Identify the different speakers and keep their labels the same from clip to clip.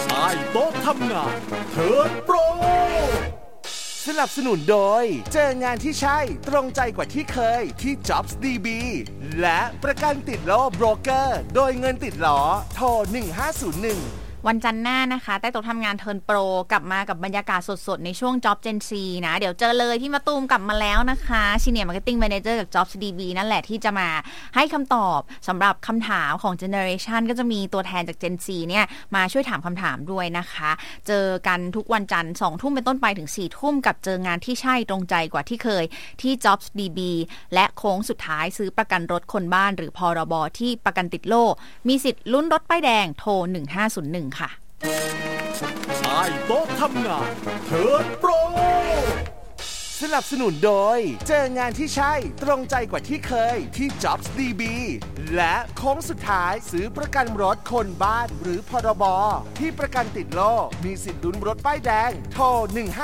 Speaker 1: ใต้โต๊ะทำงานเทิร์นโปรสนับสนุนโดยเจองานที่ใช่ตรงใจกว่าที่เคยที่ Jobs DB และประกันติดล้อโบรกเกอร์โดยเงินติดล้อโทร1501
Speaker 2: วันจันทร์หน้านะคะใต้โต๊ะทำงานเทิร์นโปรกลับมากับบรรยากาศสดๆในช่วง Job Gen Z นะเดี๋ยวเจอเลยพี่มะตูมกลับมาแล้วนะคะ Senior Marketing Manager จาก Jobs DB นั่นแหละที่จะมาให้คำตอบสำหรับคำถามของ Generation ก็จะมีตัวแทนจาก Gen Z เนี่ยมาช่วยถามคำถามด้วยนะคะเจอกันทุกวันจันทร์ 20:00 นเป็นต้นไปถึง 4:00 นกับเจองานที่ใช่ตรงใจกว่าที่เคยที่ Jobs DB และโค้งสุดท้ายซื้อประกันรถคนบ้านหรือพรบที่ประกันติดโล่มีสิทธิ์ลุ้นรถป้ายแดงโทร1501ค่ะ
Speaker 1: ใต้โต๊ะทำงานเทิร์นโปรสนับสนุนโดยเจองานที่ใช่ตรงใจกว่าที่เคยที่ Jobs DB และโค้งสุดท้ายซื้อประกันรถคนบ้านหรือพรบที่ประกันติดโล่มีสิทธิ์ลุ้นรถป้ายแดงโทร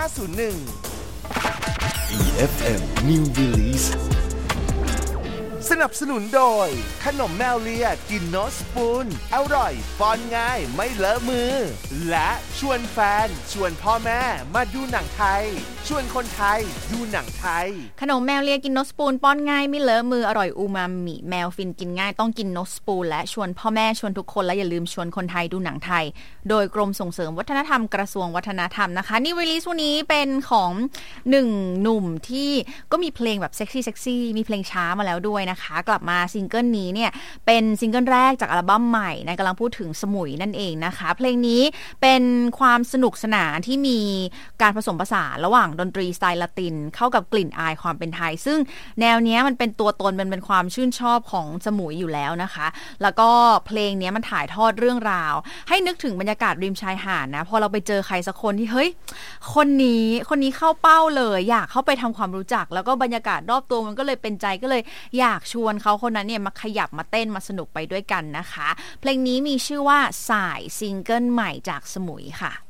Speaker 1: 1501
Speaker 3: EFM New Release
Speaker 1: สนับสนุนโดยขนมแมวเลียกินโนสปูนอร่อยป้อนง่ายไม่เลอะมือและชวนแฟนชวนพ่อแม่มาดูหนังไทยชวนคนไทยดูหนังไทย
Speaker 2: ขนมแมวเลียกินโนสปูนป้อนง่ายไม่เลอะมืออร่อยอูมามิแมวฟินกินง่ายต้องกินโนสปูนและชวนพ่อแม่ชวนทุกคนและอย่าลืมชวนคนไทยดูหนังไทยโดยกรมส่งเสริมวัฒนธรรมกระทรวงวัฒนธรรมนะคะนี่รีลีสวันนี้เป็นของ1หนุ่มที่ก็มีเพลงแบบเซ็กซี่มีเพลงช้ามาแล้วด้วยนะคะกลับมาซิงเกิลนี้เนี่ยเป็นซิงเกิลแรกจากอัลบั้มใหม่นะกำลังพูดถึงสมุยนั่นเองนะคะเพลงนี้เป็นความสนุกสนานที่มีการผสมผสานระหว่างดนตรีสไตล์ละตินเข้ากับกลิ่นอายความเป็นไทยซึ่งแนวนี้มันเป็นตัวตนมันเป็นความชื่นชอบของสมุยอยู่แล้วนะคะแล้วก็เพลงนี้มันถ่ายทอดเรื่องราวให้นึกถึงบรรยากาศริมชายหาดนะพอเราไปเจอใครสักคนที่เฮ้ยคนนี้เข้าเป้าเลยอยากเข้าไปทำความรู้จักแล้วก็บรรยากาศรอบตัวมันก็เลยเป็นใจก็เลยอยากชวนเขาคนนั้นเนี่ยมาขยับมาเต้นมาสนุกไปด้วยกันนะคะเพลงนี้มีชื่อว่าสายซิงเกิลใหม่จากสมุยค่ะ